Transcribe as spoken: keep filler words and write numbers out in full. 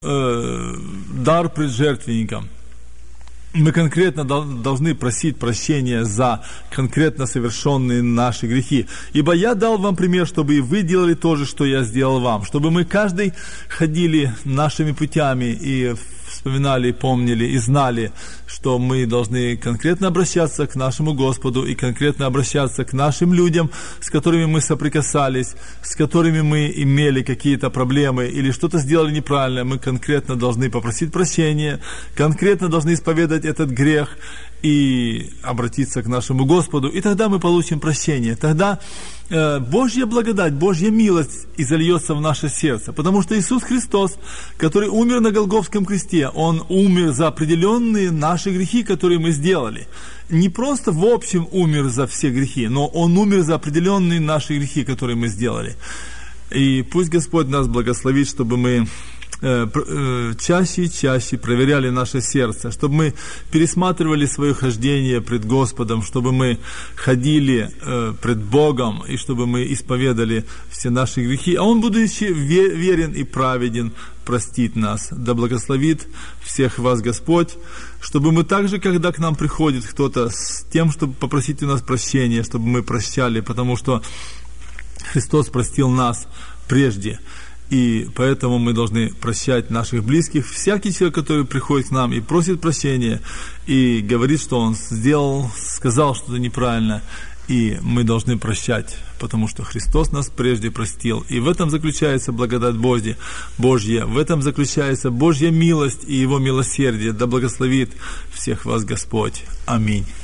э, дар пред жертвенником. Мы конкретно должны просить прощения за конкретно совершенные наши грехи. Ибо я дал вам пример, чтобы и вы делали то же, что я сделал вам. Чтобы мы каждый ходили нашими путями и вспоминали, помнили и знали, что мы должны конкретно обращаться к нашему Господу и конкретно обращаться к нашим людям, с которыми мы соприкасались, с которыми мы имели какие-то проблемы или что-то сделали неправильно. Мы конкретно должны попросить прощения, конкретно должны исповедать этот грех и обратиться к нашему Господу, и тогда мы получим прощение. Тогда э, Божья благодать, Божья милость изольется в наше сердце, потому что Иисус Христос, который умер на Голгофском кресте, Он умер за определенные наши грехи, которые мы сделали. Не просто в общем умер за все грехи, но Он умер за определенные наши грехи, которые мы сделали. И пусть Господь нас благословит, чтобы мы чаще и чаще проверяли наше сердце, чтобы мы пересматривали свое хождение пред Господом, чтобы мы ходили э, пред Богом, и чтобы мы исповедали все наши грехи. А Он, будучи верен и праведен, простит нас. Да благословит всех вас Господь, чтобы мы также, когда к нам приходит кто-то с тем, чтобы попросить у нас прощения, чтобы мы прощали, потому что Христос простил нас прежде. И поэтому мы должны прощать наших близких. Всякий человек, который приходит к нам и просит прощения, и говорит, что он сделал, сказал что-то неправильно, и мы должны прощать, потому что Христос нас прежде простил. И в этом заключается благодать Божья, Божья. В этом заключается Божья милость и Его милосердие. Да благословит всех вас Господь. Аминь.